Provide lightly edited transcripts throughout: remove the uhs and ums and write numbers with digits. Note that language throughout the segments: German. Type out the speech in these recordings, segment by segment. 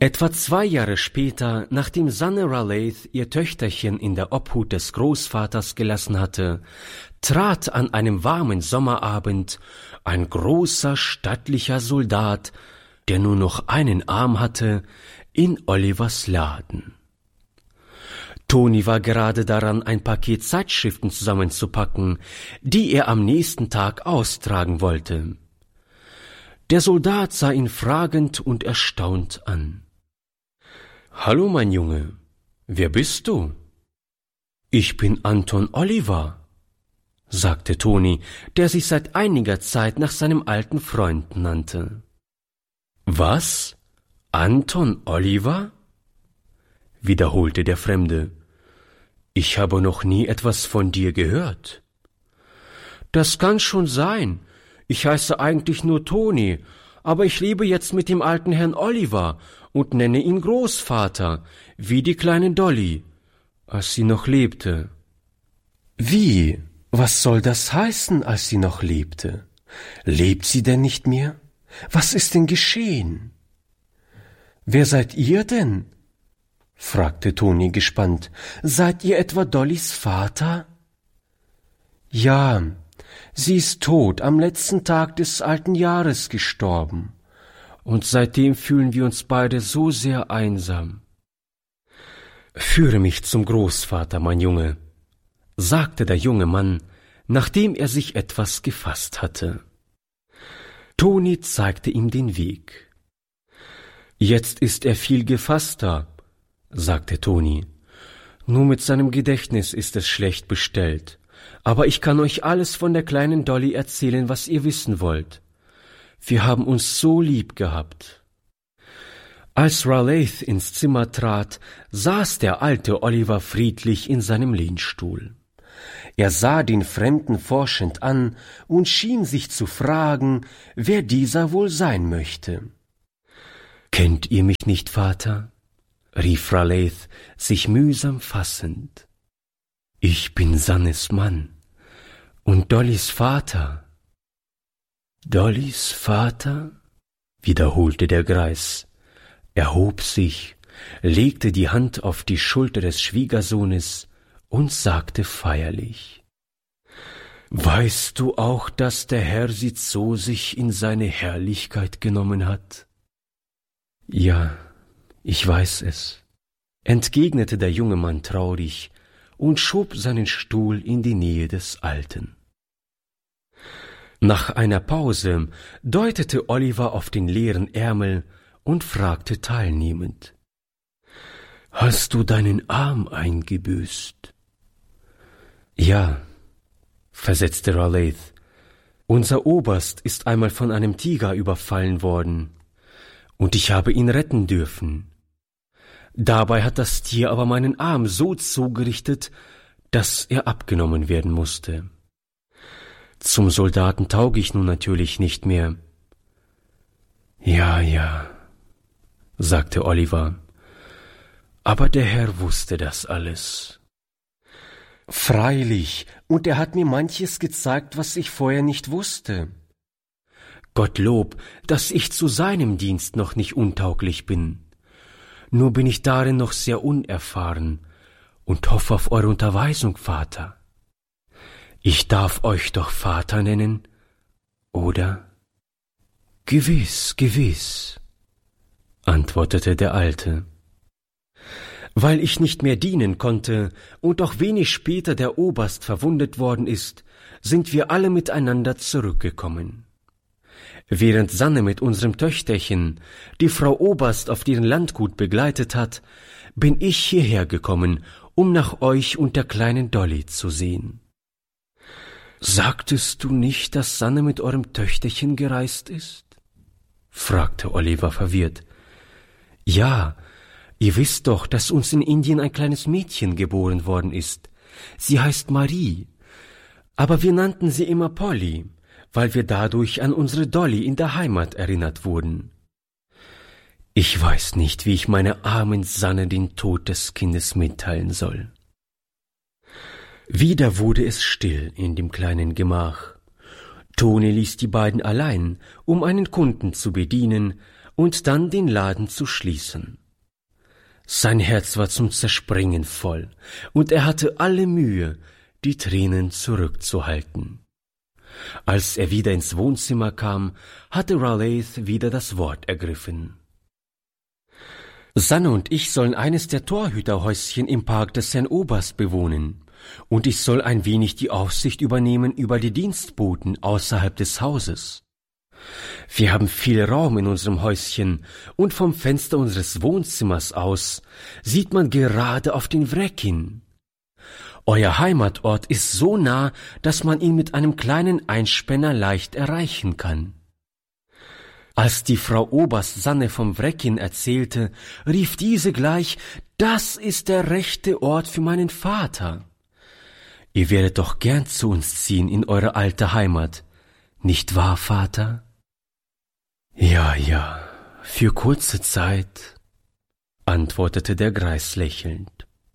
Etwa 2 Jahre später, nachdem Sanne Raleigh ihr Töchterchen in der Obhut des Großvaters gelassen hatte, trat an einem warmen Sommerabend ein großer, stattlicher Soldat, der nur noch einen Arm hatte, in Olivers Laden. Toni war gerade daran, ein Paket Zeitschriften zusammenzupacken, die er am nächsten Tag austragen wollte. Der Soldat sah ihn fragend und erstaunt an. »Hallo, mein Junge, wer bist du?« »Ich bin Anton Oliver«, sagte Toni, der sich seit einiger Zeit nach seinem alten Freund nannte. »Was? Anton Oliver?« wiederholte der Fremde. »Ich habe noch nie etwas von dir gehört.« »Das kann schon sein. Ich heiße eigentlich nur Toni, aber ich lebe jetzt mit dem alten Herrn Oliver und nenne ihn Großvater, wie die kleine Dolly, als sie noch lebte.« »Wie? Was soll das heißen, als sie noch lebte? Lebt sie denn nicht mehr? Was ist denn geschehen?« »Wer seid ihr denn?« fragte Toni gespannt. »Seid ihr etwa Dollys Vater?« »Ja, sie ist tot, am letzten Tag des alten Jahres gestorben. Und seitdem fühlen wir uns beide so sehr einsam.« »Führe mich zum Großvater, mein Junge«, sagte der junge Mann, nachdem er sich etwas gefasst hatte. Toni zeigte ihm den Weg. »Jetzt ist er viel gefasster«, sagte Toni. »Nur mit seinem Gedächtnis ist es schlecht bestellt. Aber ich kann euch alles von der kleinen Dolly erzählen, was ihr wissen wollt. Wir haben uns so lieb gehabt.« Als Raleigh ins Zimmer trat, saß der alte Oliver friedlich in seinem Lehnstuhl. Er sah den Fremden forschend an und schien sich zu fragen, wer dieser wohl sein möchte. »Kennt ihr mich nicht, Vater?« rief Raleigh, sich mühsam fassend. »Ich bin Sannes Mann und Dollys Vater.« »Dollys Vater?« wiederholte der Greis, erhob sich, legte die Hand auf die Schulter des Schwiegersohnes und sagte feierlich: »Weißt du auch, dass der Herr sie zu sich in seine Herrlichkeit genommen hat?« »Ja, ich weiß es«, entgegnete der junge Mann traurig und schob seinen Stuhl in die Nähe des Alten. Nach einer Pause deutete Oliver auf den leeren Ärmel und fragte teilnehmend: »Hast du deinen Arm eingebüßt?« »Ja«, versetzte Raleigh, »unser Oberst ist einmal von einem Tiger überfallen worden, und ich habe ihn retten dürfen. Dabei hat das Tier aber meinen Arm so zugerichtet, dass er abgenommen werden musste. Zum Soldaten tauge ich nun natürlich nicht mehr.« »Ja«, sagte Oliver, »aber der Herr wusste das alles.« »Freilich, und er hat mir manches gezeigt, was ich vorher nicht wusste.« »Gottlob, dass ich zu seinem Dienst noch nicht untauglich bin. Nur bin ich darin noch sehr unerfahren und hoffe auf eure Unterweisung, Vater. Ich darf euch doch Vater nennen, oder?« »Gewiss, gewiss«, antwortete der Alte. »Weil ich nicht mehr dienen konnte und auch wenig später der Oberst verwundet worden ist, sind wir alle miteinander zurückgekommen. Während Sanne mit unserem Töchterchen die Frau Oberst auf deren Landgut begleitet hat, bin ich hierher gekommen, um nach euch und der kleinen Dolly zu sehen.« »Sagtest du nicht, dass Sanne mit eurem Töchterchen gereist ist?« fragte Oliver verwirrt. »Ja, ihr wisst doch, dass uns in Indien ein kleines Mädchen geboren worden ist. Sie heißt Marie, aber wir nannten sie immer Polly, weil wir dadurch an unsere Dolly in der Heimat erinnert wurden. Ich weiß nicht, wie ich meiner armen Sanne den Tod des Kindes mitteilen soll.« Wieder wurde es still in dem kleinen Gemach. Toni ließ die beiden allein, um einen Kunden zu bedienen, und dann den Laden zu schließen. Sein Herz war zum Zerspringen voll, und er hatte alle Mühe, die Tränen zurückzuhalten. Als er wieder ins Wohnzimmer kam, hatte Raleigh wieder das Wort ergriffen. »Sanne und ich sollen eines der Torhüterhäuschen im Park des Herrn Oberst bewohnen, und ich soll ein wenig die Aufsicht übernehmen über die Dienstboten außerhalb des Hauses. Wir haben viel Raum in unserem Häuschen, und vom Fenster unseres Wohnzimmers aus sieht man gerade auf den Wrekin. Euer Heimatort ist so nah, dass man ihn mit einem kleinen Einspänner leicht erreichen kann.« Als die Frau Oberst Sanne vom Wrekin erzählte, rief diese gleich, »Das ist der rechte Ort für meinen Vater. Ihr werdet doch gern zu uns ziehen in eure alte Heimat, nicht wahr, Vater?« »Ja, für kurze Zeit«, antwortete der Greis lächelnd.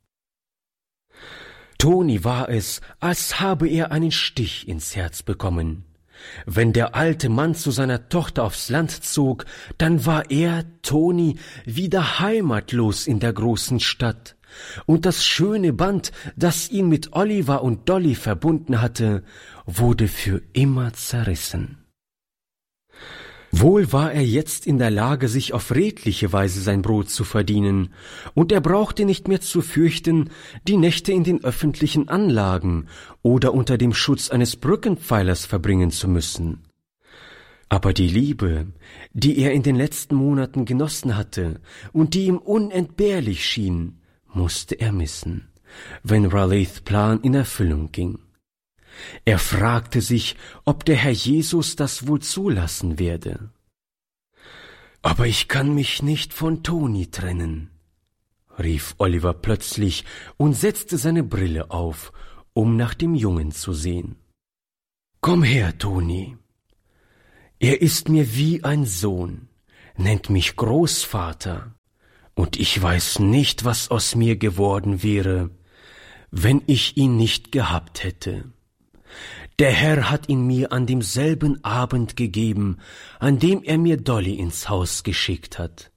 Toni war es, als habe er einen Stich ins Herz bekommen. Wenn der alte Mann zu seiner Tochter aufs Land zog, dann war er, Toni, wieder heimatlos in der großen Stadt, und das schöne Band, das ihn mit Oliver und Dolly verbunden hatte, wurde für immer zerrissen. Wohl war er jetzt in der Lage, sich auf redliche Weise sein Brot zu verdienen, und er brauchte nicht mehr zu fürchten, die Nächte in den öffentlichen Anlagen oder unter dem Schutz eines Brückenpfeilers verbringen zu müssen. Aber die Liebe, die er in den letzten Monaten genossen hatte und die ihm unentbehrlich schien, musste er missen, wenn Raleighs Plan in Erfüllung ging. Er fragte sich, ob der Herr Jesus das wohl zulassen werde. »Aber ich kann mich nicht von Toni trennen«, rief Oliver plötzlich und setzte seine Brille auf, um nach dem Jungen zu sehen. »Komm her, Toni. Er ist mir wie ein Sohn, nennt mich Großvater, und ich weiß nicht, was aus mir geworden wäre, wenn ich ihn nicht gehabt hätte. Der Herr hat ihn mir an demselben Abend gegeben, an dem er mir Dolly ins Haus geschickt hat.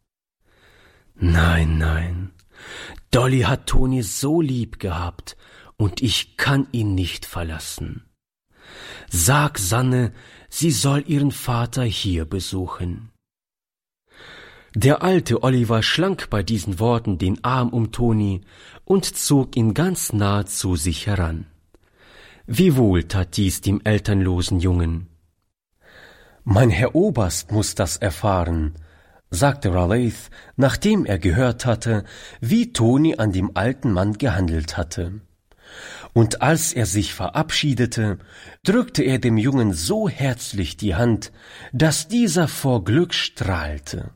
Nein, Dolly hat Toni so lieb gehabt, und ich kann ihn nicht verlassen. Sag Sanne, sie soll ihren Vater hier besuchen.« Der alte Oliver schlang bei diesen Worten den Arm um Toni und zog ihn ganz nah zu sich heran. Wie wohl tat dies dem elternlosen Jungen. »Mein Herr Oberst muß das erfahren«, sagte Raleigh, nachdem er gehört hatte, wie Toni an dem alten Mann gehandelt hatte. Und als er sich verabschiedete, drückte er dem Jungen so herzlich die Hand, dass dieser vor Glück strahlte.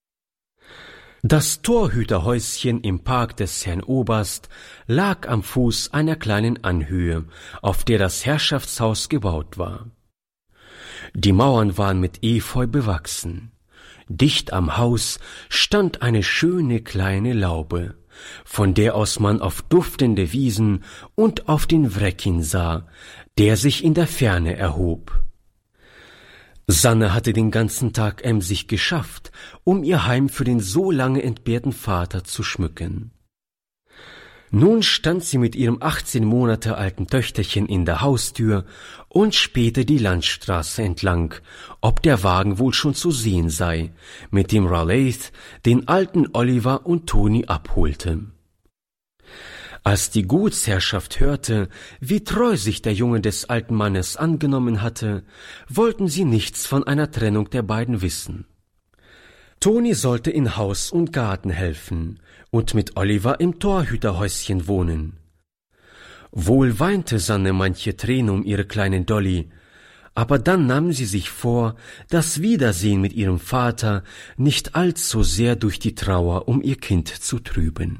Das Torhüterhäuschen im Park des Herrn Oberst lag am Fuß einer kleinen Anhöhe, auf der das Herrschaftshaus gebaut war. Die Mauern waren mit Efeu bewachsen. Dicht am Haus stand eine schöne kleine Laube, von der aus man auf duftende Wiesen und auf den Wrekin sah, der sich in der Ferne erhob. Sanne hatte den ganzen Tag emsig geschafft, um ihr Heim für den so lange entbehrten Vater zu schmücken. Nun stand sie mit ihrem 18 Monate alten Töchterchen in der Haustür und spähte die Landstraße entlang, ob der Wagen wohl schon zu sehen sei, mit dem Raleigh den alten Oliver und Toni abholte. Als die Gutsherrschaft hörte, wie treu sich der Junge des alten Mannes angenommen hatte, wollten sie nichts von einer Trennung der beiden wissen. Toni sollte in Haus und Garten helfen und mit Oliver im Torhüterhäuschen wohnen. Wohl weinte Sanne manche Träne um ihre kleine Dolly, aber dann nahm sie sich vor, das Wiedersehen mit ihrem Vater nicht allzu sehr durch die Trauer um ihr Kind zu trüben.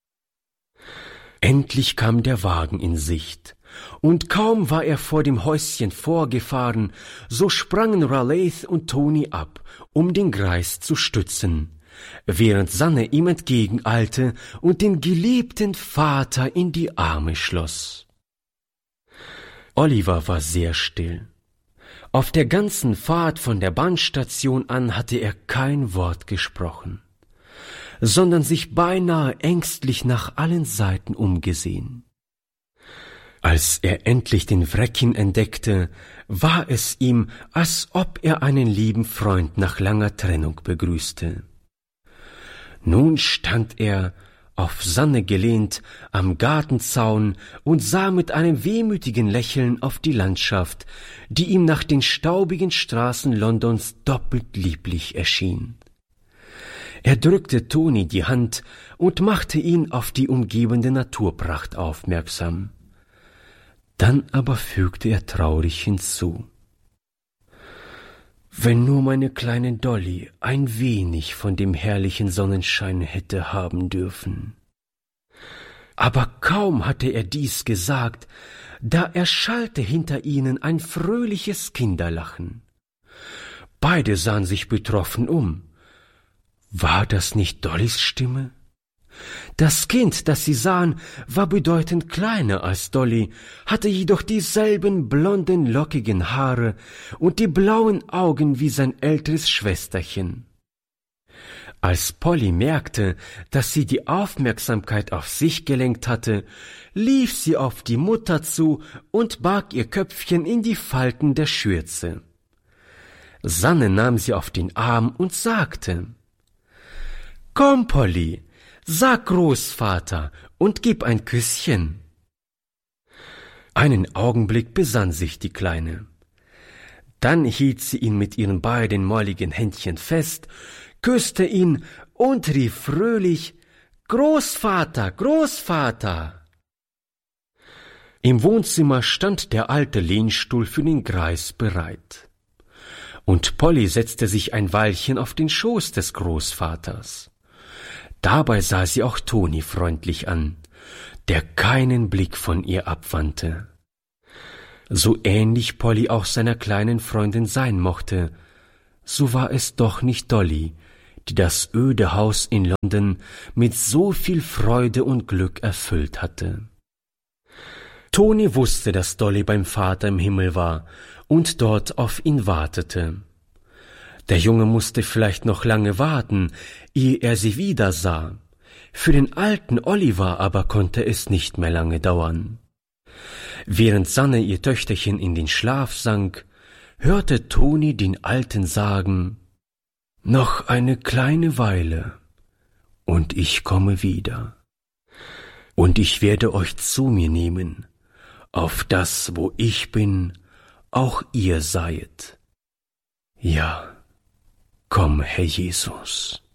Endlich kam der Wagen in Sicht, und kaum war er vor dem Häuschen vorgefahren, so sprangen Raleigh und Toni ab, um den Greis zu stützen, während Sanne ihm entgegeneilte und den geliebten Vater in die Arme schloss. Oliver war sehr still. Auf der ganzen Fahrt von der Bahnstation an hatte er kein Wort gesprochen, sondern sich beinahe ängstlich nach allen Seiten umgesehen. Als er endlich den Wrekin entdeckte, war es ihm, als ob er einen lieben Freund nach langer Trennung begrüßte. Nun stand er, auf Sanne gelehnt, am Gartenzaun und sah mit einem wehmütigen Lächeln auf die Landschaft, die ihm nach den staubigen Straßen Londons doppelt lieblich erschien. Er drückte Toni die Hand und machte ihn auf die umgebende Naturpracht aufmerksam. Dann aber fügte er traurig hinzu: »Wenn nur meine kleine Dolly ein wenig von dem herrlichen Sonnenschein hätte haben dürfen.« Aber kaum hatte er dies gesagt, da erschallte hinter ihnen ein fröhliches Kinderlachen. Beide sahen sich betroffen um. War das nicht Dollys Stimme? Das Kind, das sie sahen, war bedeutend kleiner als Dolly, hatte jedoch dieselben blonden, lockigen Haare und die blauen Augen wie sein älteres Schwesterchen. Als Polly merkte, dass sie die Aufmerksamkeit auf sich gelenkt hatte, lief sie auf die Mutter zu und barg ihr Köpfchen in die Falten der Schürze. Sanne nahm sie auf den Arm und sagte: »Komm, Polly, sag Großvater und gib ein Küsschen.« Einen Augenblick besann sich die Kleine. Dann hielt sie ihn mit ihren beiden molligen Händchen fest, küsste ihn und rief fröhlich: »Großvater, Großvater!« Im Wohnzimmer stand der alte Lehnstuhl für den Greis bereit, und Polly setzte sich ein Weilchen auf den Schoß des Großvaters. Dabei sah sie auch Toni freundlich an, der keinen Blick von ihr abwandte. So ähnlich Polly auch seiner kleinen Freundin sein mochte, so war es doch nicht Dolly, die das öde Haus in London mit so viel Freude und Glück erfüllt hatte. Toni wusste, dass Dolly beim Vater im Himmel war und dort auf ihn wartete. Der Junge musste vielleicht noch lange warten, ehe er sie wieder sah. Für den alten Oliver aber konnte es nicht mehr lange dauern. Während Sanne ihr Töchterchen in den Schlaf sank, hörte Toni den Alten sagen: »Noch eine kleine Weile, und ich komme wieder. Und ich werde euch zu mir nehmen, auf das, wo ich bin, auch ihr seiet. Ja, komm, Herr Jesus.«